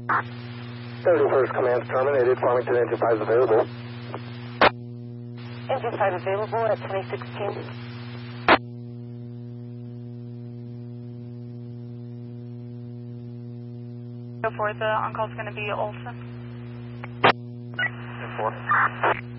31st command terminated. Farmington engine 5 is available. Engine 5 available at 2016. Go forward, the on-call is going to be Olson. 4.